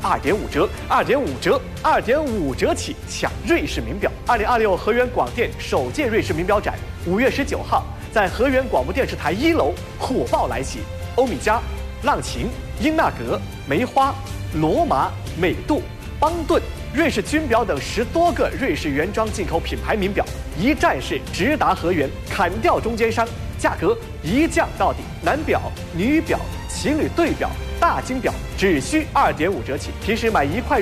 2.5折，2.5折，2.5折起抢瑞士名表。2026河源广电首届瑞士名表展5月19号在河源广播电视台1楼火爆来袭，欧米茄、浪琴、英纳格、梅花、罗马、美度、邦顿、瑞士军表等10多个瑞士原装进口品牌名表一站式直达河源，砍掉中间商，价格一降到底。男表、女表、情侣对表、大金表只需2.5折起，平时买1块